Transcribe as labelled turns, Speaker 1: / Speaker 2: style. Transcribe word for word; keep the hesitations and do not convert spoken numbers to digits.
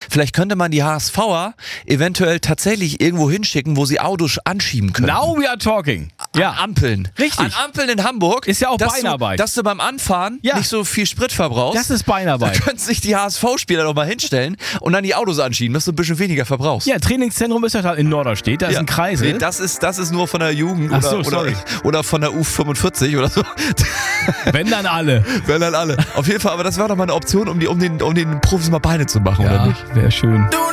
Speaker 1: Vielleicht könnte man die HSVer eventuell tatsächlich irgendwo hinschicken, wo sie Autos anschieben können.
Speaker 2: Now we are talking.
Speaker 1: Ja. An Ampeln.
Speaker 2: Richtig.
Speaker 1: An Ampeln in Hamburg.
Speaker 2: Ist ja auch
Speaker 1: dass
Speaker 2: Beinarbeit.
Speaker 1: Du, dass du beim Anfahren
Speaker 2: ja.
Speaker 1: nicht so viel Sprit verbrauchst.
Speaker 2: Das ist Beinarbeit.
Speaker 1: Da können sich die H S V-Spieler doch mal hinstellen und dann die Autos anschieben, dass du ein bisschen weniger verbrauchst.
Speaker 2: Ja, Trainingszentrum ist ja in Norderstedt, da
Speaker 1: ja.
Speaker 2: ist ein Kreisel.
Speaker 1: Nee, das ist, das ist nur von der Jugend
Speaker 2: Ach
Speaker 1: oder,
Speaker 2: so,
Speaker 1: oder,
Speaker 2: sorry.
Speaker 1: oder von der U fünfundvierzig oder so.
Speaker 2: Wenn dann alle.
Speaker 1: Wenn dann alle. Auf jeden Fall, aber das war doch mal eine Option, um, die, um, den, um den Profis mal Beine zu machen,
Speaker 2: Ja,
Speaker 1: oder nicht?
Speaker 2: wäre schön.